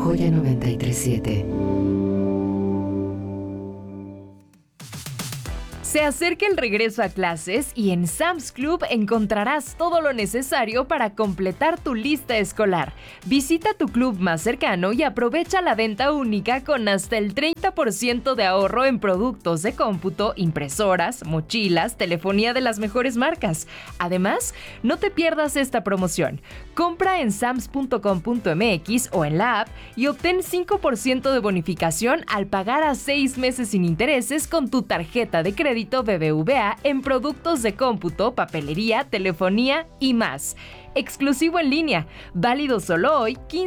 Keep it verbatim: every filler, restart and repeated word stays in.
Joya noventa y tres siete. Se acerca el regreso a clases y en Sam's Club encontrarás todo lo necesario para completar tu lista escolar. Visita tu club más cercano y aprovecha la venta única con hasta el treinta por ciento de ahorro en productos de cómputo, impresoras, mochilas, telefonía de las mejores marcas. Además, no te pierdas esta promoción. Compra en sams punto com punto m x o en la app y obtén cinco por ciento de bonificación al pagar a seis meses sin intereses con tu tarjeta de crédito B B V A en productos de cómputo, papelería, telefonía y más. Exclusivo en línea, válido solo hoy, quince